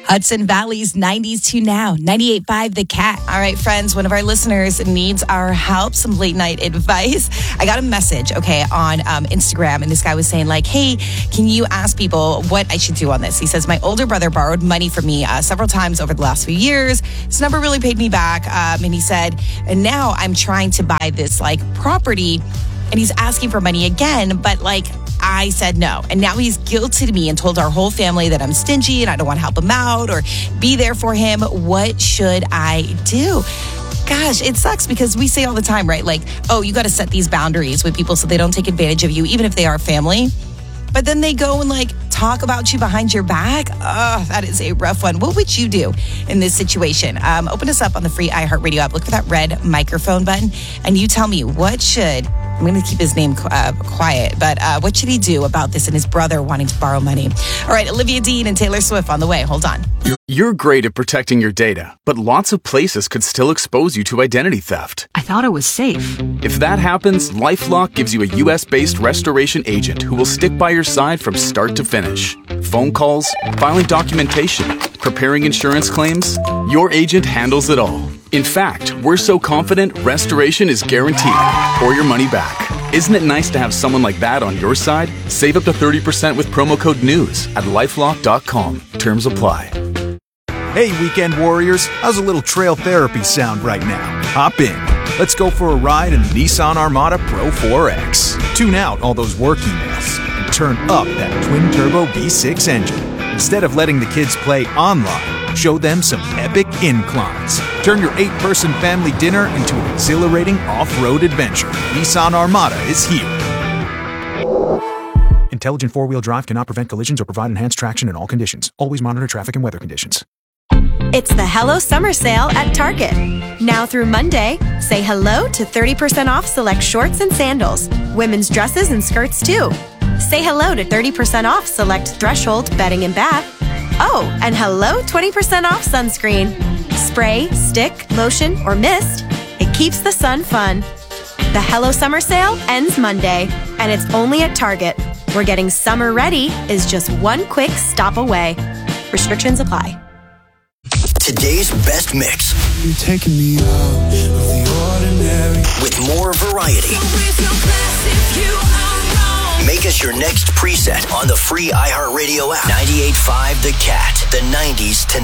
Hudson Valley's 90s to now, 98.5 The Cat. All right, friends, one of our listeners needs our help, some late night advice. I got a message, on Instagram, and this guy was saying, like, hey, can you ask people what I should do on this? He says, my older brother borrowed money from me several times over the last few years. He's never really paid me back. And he said, and now I'm trying to buy this, property, and he's asking for money again, but, I said no. And now he's guilted me and told our whole family that I'm stingy and I don't want to help him out or be there for him. What should I do? Gosh, it sucks because we say all the time, right? You got to set these boundaries with people so they don't take advantage of you, even if they are family. But then they go and talk about you behind your back. Oh, that is a rough one. What would you do in this situation? Open us up on the free iHeartRadio app. Look for that red microphone button and you tell me I'm going to keep his name quiet, but what should he do about this and his brother wanting to borrow money? All right, Olivia Dean and Taylor Swift on the way. Hold on. You're great at protecting your data, but lots of places could still expose you to identity theft. I thought it was safe. If that happens, LifeLock gives you a U.S.-based restoration agent who will stick by your side from start to finish. Phone calls, filing documentation, preparing insurance claims, your agent handles it all. In fact, we're so confident restoration is guaranteed or your money back. Isn't it nice to have someone like that on your side? Save up to 30% with promo code NEWS at LifeLock.com. Terms apply. Hey, weekend warriors, how's a little trail therapy sound right now? Hop in. Let's go for a ride in the Nissan Armada Pro 4X. Tune out all those work emails and turn up that twin-turbo V6 engine. Instead of letting the kids play online, show them some epic inclines. Turn your 8-person family dinner into an exhilarating off-road adventure. Nissan Armada is here. Intelligent four-wheel drive cannot prevent collisions or provide enhanced traction in all conditions. Always monitor traffic and weather conditions. It's the Hello Summer Sale at Target. Now through Monday, say hello to 30% off select shorts and sandals. Women's dresses and skirts too. Say hello to 30% off select Threshold bedding and bath. Oh, and hello 20% off sunscreen. Spray, stick, lotion, or mist. It keeps the sun fun. The Hello Summer Sale ends Monday, and it's only at Target, where getting summer ready is just one quick stop away. Restrictions apply. Today's best mix. You're taking me out of the ordinary. With more variety. Make us your next preset on the free iHeartRadio app. 98.5 The Cat. The 90s to